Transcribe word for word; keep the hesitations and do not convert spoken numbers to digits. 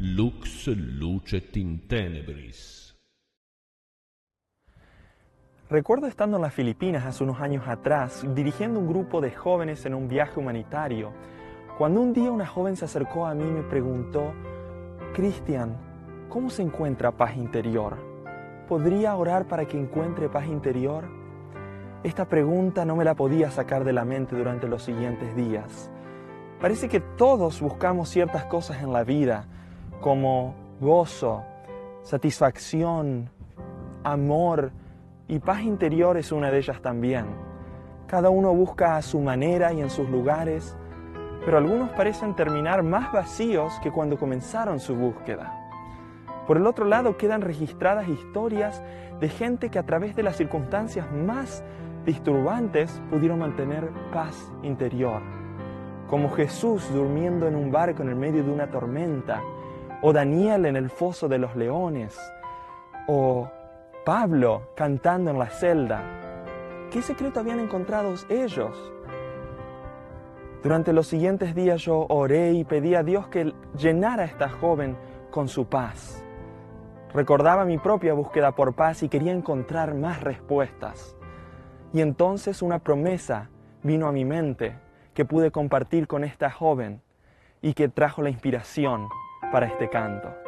Lux lucet in tenebris. Recuerdo estando en las Filipinas hace unos años atrás, dirigiendo un grupo de jóvenes en un viaje humanitario, cuando un día una joven se acercó a mí y me preguntó: Cristian, ¿cómo se encuentra paz interior? ¿Podría orar para que encuentre paz interior? Esta pregunta no me la podía sacar de la mente durante los siguientes días. Parece que todos buscamos ciertas cosas en la vida, como gozo, satisfacción, amor, y paz interior es una de ellas también. Cada uno busca a su manera y en sus lugares, pero algunos parecen terminar más vacíos que cuando comenzaron su búsqueda. Por el otro lado, quedan registradas historias de gente que a través de las circunstancias más disturbantes pudieron mantener paz interior, como Jesús durmiendo en un barco en el medio de una tormenta, o Daniel en el foso de los leones, o Pablo cantando en la celda. ¿Qué secreto habían encontrado ellos? Durante los siguientes días yo oré y pedí a Dios que llenara a esta joven con su paz. Recordaba mi propia búsqueda por paz y quería encontrar más respuestas. Y entonces una promesa vino a mi mente que pude compartir con esta joven y que trajo la inspiración para este canto.